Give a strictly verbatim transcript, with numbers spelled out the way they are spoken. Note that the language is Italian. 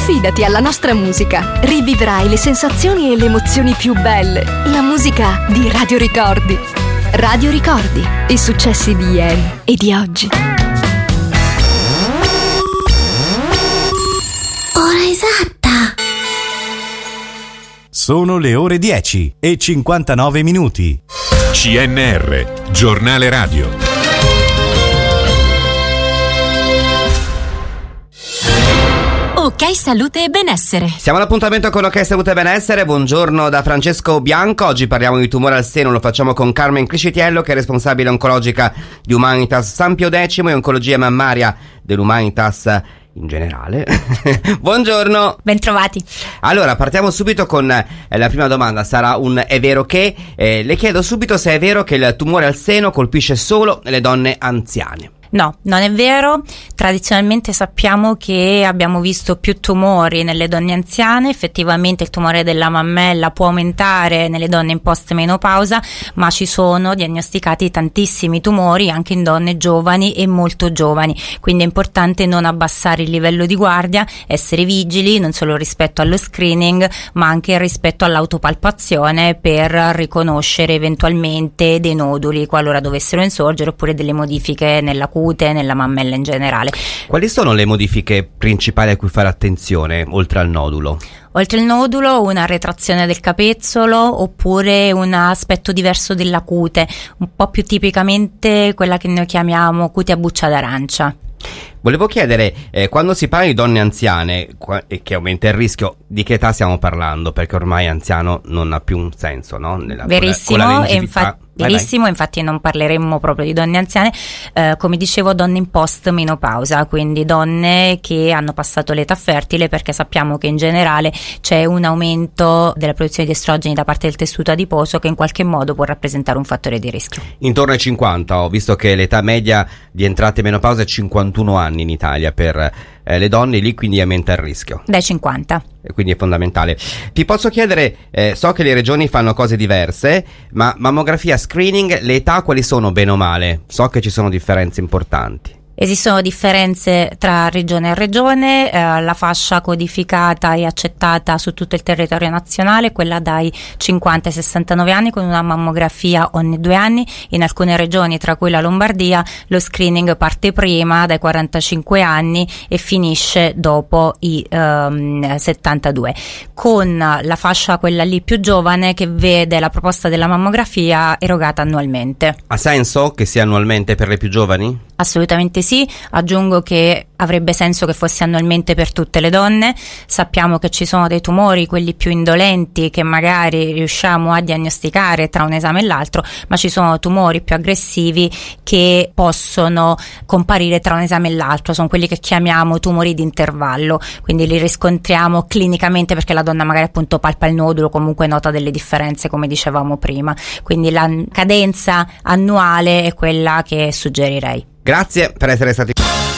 Affidati alla nostra musica. Rivivrai le sensazioni e le emozioni più belle. La musica di Radio Ricordi. Radio Ricordi. I successi di ieri e di oggi. Ora esatta. Sono le ore dieci e cinquantanove minuti. C N R, giornale radio. Ok Salute e Benessere. Siamo all'appuntamento con Ok Salute e Benessere. Buongiorno da Francesco Bianco. Oggi parliamo di tumore al seno, lo facciamo con Carmen Criscitiello, che è responsabile oncologica di Humanitas San Pio X e oncologia mammaria dell'Humanitas in generale. Buongiorno. Bentrovati. Allora, partiamo subito con eh, la prima domanda. Sarà un è vero che? Eh, le chiedo subito se è vero che il tumore al seno colpisce solo le donne anziane. No, non è vero. Tradizionalmente sappiamo che abbiamo visto più tumori nelle donne anziane. Effettivamente il tumore della mammella può aumentare nelle donne in post-menopausa, ma ci sono diagnosticati tantissimi tumori anche in donne giovani e molto giovani. Quindi è importante non abbassare il livello di guardia, essere vigili non solo rispetto allo screening, ma anche rispetto all'autopalpazione per riconoscere eventualmente dei noduli qualora dovessero insorgere, oppure delle modifiche nella cute, nella mammella in generale. Quali sono le modifiche principali a cui fare attenzione oltre al nodulo? Oltre il nodulo, una retrazione del capezzolo oppure un aspetto diverso della cute, un po' più tipicamente quella che noi chiamiamo cute a buccia d'arancia. Volevo chiedere, eh, quando si parla di donne anziane qua, e che aumenta il rischio, di che età stiamo parlando? Perché ormai anziano non ha più un senso, no? Nella, Verissimo, con la, con la e infatti Verissimo, infatti non parleremmo proprio di donne anziane, eh, come dicevo donne in post-menopausa, quindi donne che hanno passato l'età fertile, perché sappiamo che in generale c'è un aumento della produzione di estrogeni da parte del tessuto adiposo che in qualche modo può rappresentare un fattore di rischio. Intorno ai cinquanta, ho visto che l'età media di entrata in menopausa è cinquantuno anni in Italia per eh, le donne, lì quindi aumenta il rischio. Dai cinquanta. E quindi è fondamentale. Ti posso chiedere, eh, so che le regioni fanno cose diverse, ma mammografia, screening, le età quali sono bene o male? So che ci sono differenze importanti. Esistono differenze tra regione e regione, eh, la fascia codificata e accettata su tutto il territorio nazionale è quella dai cinquanta ai sessantanove anni, con una mammografia ogni due anni. In alcune regioni, tra cui la Lombardia, lo screening parte prima, dai quarantacinque anni, e finisce dopo i ehm, settantadue, con la fascia quella lì più giovane che vede la proposta della mammografia erogata annualmente. Ha senso che sia annualmente per le più giovani? Assolutamente sì, aggiungo che avrebbe senso che fosse annualmente per tutte le donne. Sappiamo che ci sono dei tumori, quelli più indolenti, che magari riusciamo a diagnosticare tra un esame e l'altro, ma ci sono tumori più aggressivi che possono comparire tra un esame e l'altro, sono quelli che chiamiamo tumori di intervallo, quindi li riscontriamo clinicamente perché la donna magari appunto palpa il nodulo, comunque nota delle differenze come dicevamo prima, quindi la cadenza annuale è quella che suggerirei. Grazie per essere stati